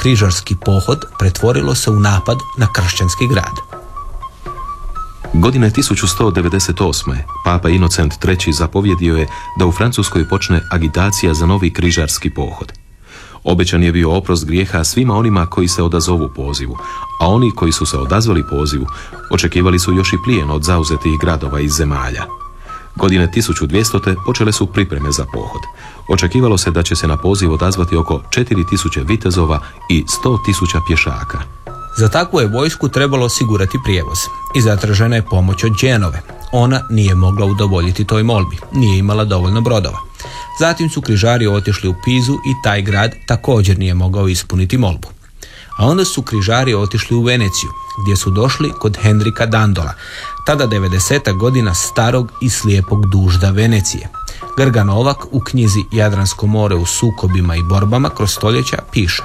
križarski pohod pretvorilo se u napad na kršćanski grad. Godine 1198. Papa Inocent III. Zapovjedio je da u Francuskoj počne agitacija za novi križarski pohod. Obećan je bio oprost grijeha svima onima koji se odazovu pozivu, a oni koji su se odazvali pozivu očekivali su još i plijen od zauzetih gradova iz zemalja. Godine 1200. počele su pripreme za pohod. Očekivalo se da će se na poziv odazvati oko 4000 vitezova i 100.000 pješaka. Za takvu je vojsku trebalo osigurati prijevoz i zatražena je pomoć od Dženove. Ona nije mogla udovoljiti toj molbi, nije imala dovoljno brodova. Zatim su križari otišli u Pizu i taj grad također nije mogao ispuniti molbu. A onda su križari otišli u Veneciju, gdje su došli kod Henrika Dandola, tada 90. godina starog i slijepog dužda Venecije. Grga Novak u knjizi Jadransko more u sukobima i borbama kroz stoljeća piše: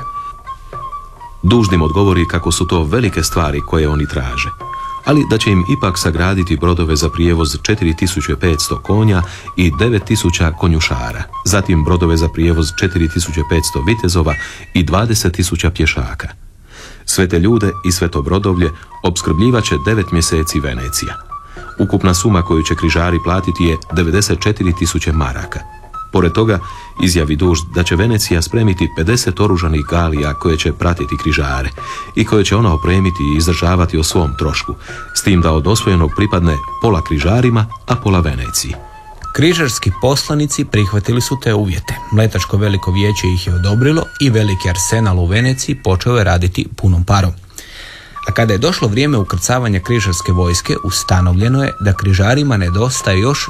Duždim odgovori kako su to velike stvari koje oni traže, ali da će im ipak sagraditi brodove za prijevoz 4500 konja i 9000 konjušara, zatim brodove za prijevoz 4500 vitezova i 20.000 pješaka. Sve te ljude i sve to brodovlje opskrbljivaće 9 mjeseci Venecija. Ukupna suma koju će križari platiti je 94.000 maraka. Pored toga, izjavi dužd da će Venecija spremiti 50 oružanih galija koje će pratiti križare i koje će ona opremiti i izdržavati o svom trošku, s tim da od osvojenog pripadne pola križarima, a pola Veneciji. Križarski poslanici prihvatili su te uvjete. Mletačko veliko vijeće ih je odobrilo i veliki arsenal u Veneciji počeo je raditi punom parom. A kada je došlo vrijeme ukrcavanja križarske vojske, ustanovljeno je da križarima nedostaje još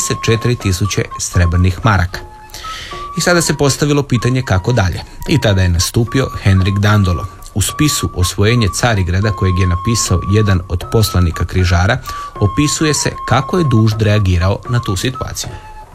34.000 srebrnih maraka. I sada se postavilo pitanje kako dalje. I tada je nastupio Henrik Dandolo. U spisu Osvojenje Carigrada, kojeg je napisao jedan od poslanika križara, opisuje se kako je dužd reagirao na tu situaciju.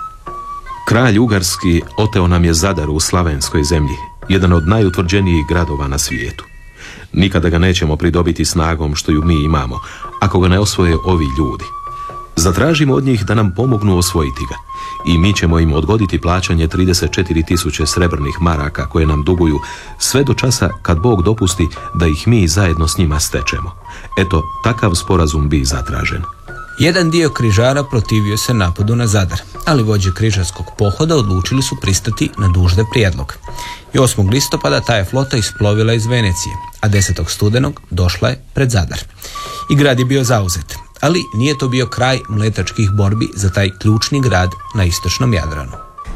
Kralj Ugarski oteo nam je Zadar u slavenskoj zemlji, jedan od najutvrđenijih gradova na svijetu. Nikada ga nećemo pridobiti snagom što ju mi imamo, ako ga ne osvoje ovi ljudi. Zatražimo od njih da nam pomognu osvojiti ga i mi ćemo im odgoditi plaćanje 34.000 srebrnih maraka koje nam duguju sve do časa kad Bog dopusti da ih mi zajedno s njima stečemo. Eto, takav sporazum bi zatražen. Jedan dio križara protivio se napadu na Zadar, ali vođe križarskog pohoda odlučili su pristati na dužde prijedlog. I 8. listopada ta je flota isplovila iz Venecije, a 10. studenog došla je pred Zadar. I grad je bio zauzet, ali nije to bio kraj mletačkih borbi za taj ključni grad na istočnom Jadranu.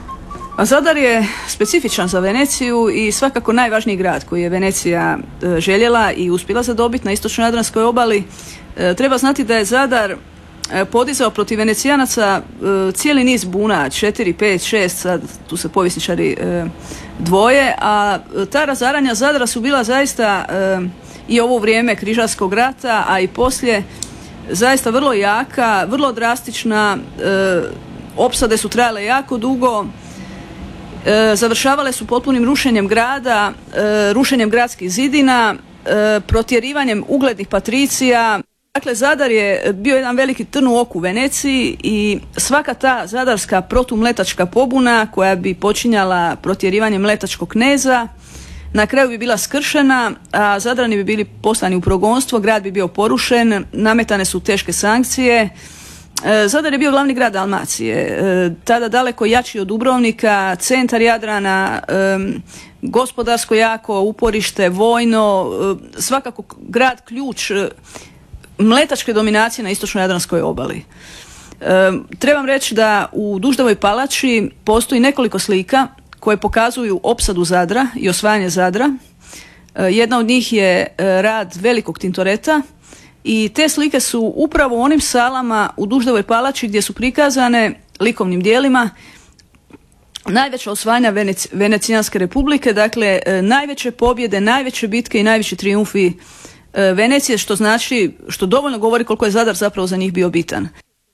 A Zadar je specifičan za Veneciju i svakako najvažniji grad koji je Venecija željela i uspjela zadobiti na istočnoj Jadranskoj obali. Treba znati da je Zadar podizao protiv Venecijanaca cijeli niz buna, 4, 5, 6, sad tu se povjesničari dvoje, a ta razaranja Zadra su bila zaista i ovo vrijeme križarskog rata, a i poslije zaista vrlo jaka, vrlo drastična, opsade su trajale jako dugo, završavale su potpunim rušenjem grada, rušenjem gradskih zidina, protjerivanjem uglednih patricija. Dakle, Zadar je bio jedan veliki trn u oku Veneciji i svaka ta zadarska protumletačka pobuna koja bi počinjala protjerivanjem mletačkog kneza na kraju bi bila skršena, a Zadrani bi bili poslani u progonstvo, grad bi bio porušen, nametane su teške sankcije. Zadar je bio glavni grad Dalmacije, tada daleko jači od Dubrovnika, centar Jadrana, gospodarsko jako uporište, vojno, svakako grad ključ mletačke dominacije na istočnoj Jadranskoj obali. Trebam reći da u Duždovoj palači postoji nekoliko slika koje pokazuju opsadu Zadra i osvajanje Zadra. Jedna od njih je rad velikog Tintoreta i te slike su upravo u onim salama u Duždovoj palači gdje su prikazane likovnim dijelima najveća osvajanja Venecijanske republike, dakle najveće pobjede, najveće bitke i najveći trijumfi Venecije, što znači, što dovoljno govori koliko je Zadar zapravo za njih bio bitan.